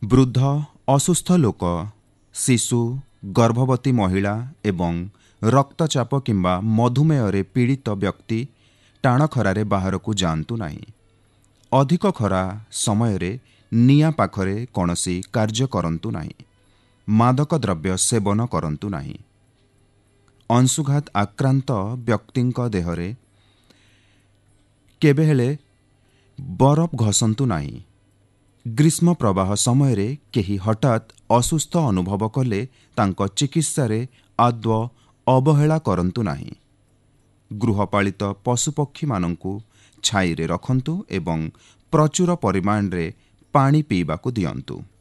ବୃଦ୍ଧ, ଅସୁସ୍ଥ ଲୋକ, ଶିଶୁ, ଗର୍ଭବତୀ ମହିଳା ଏବଂ ରକ୍ତଚାପ କିମ୍ବା ମଧୁମେହରେ ପୀଡ଼ିତ ବ୍ୟକ୍ତି ଟାଣ ଖରାରେ ବାହାରକୁ ଯାଆନ୍ତୁ ନାହିଁ। ଅଧିକ ଖରା ସମୟରେ ନିଆଁ ପାଖରେ କୌଣସି କାର୍ଯ୍ୟ କରନ୍ତୁ ନାହିଁ। ମାଦକ ଦ୍ରବ୍ୟ ସେବନ କରନ୍ତୁ ନାହିଁ। ଅଂଶୁଘାତ ଆକ୍ରାନ୍ତ ବ୍ୟକ୍ତିଙ୍କ ଦେହରେ କେବେ ହେଲେ ବରଫ ଘଷନ୍ତୁ ନାହିଁ। ଗ୍ରୀଷ୍ମ ପ୍ରବାହ ସମୟରେ କେହି ହଠାତ୍ ଅସୁସ୍ଥ ଅନୁଭବ କଲେ ତାଙ୍କ ଚିକିତ୍ସାରେ ଆଦୌ ଅବହେଳା କରନ୍ତୁ ନାହିଁ। ଗୃହପାଳିତ ପଶୁପକ୍ଷୀମାନଙ୍କୁ ଛାଇରେ ରଖନ୍ତୁ ଏବଂ ପ୍ରଚୁର ପରିମାଣରେ ପାଣି ପିଇବାକୁ ଦିଅନ୍ତୁ।